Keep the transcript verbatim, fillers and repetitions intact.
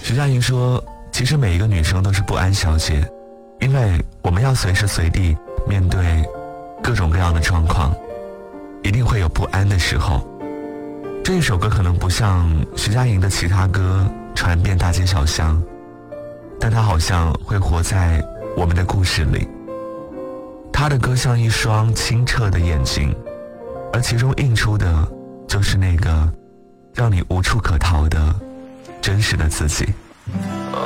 徐佳莹说，其实每一个女生都是不安小姐，因为我们要随时随地面对各种各样的状况，一定会有不安的时候。这一首歌可能不像徐佳莹的其他歌传遍大街小巷，但它好像会活在我们的故事里。她的歌像一双清澈的眼睛，而其中映出的就是那个让你无处可逃的真实的自己。